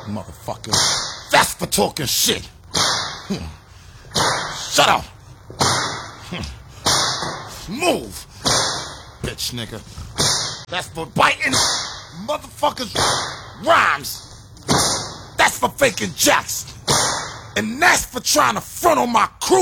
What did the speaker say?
Motherfucker. That's for talking shit. Shut up. Move. Bitch nigga. That's for biting motherfuckers' rhymes. That's for faking jacks. And that's for trying to front on my crew.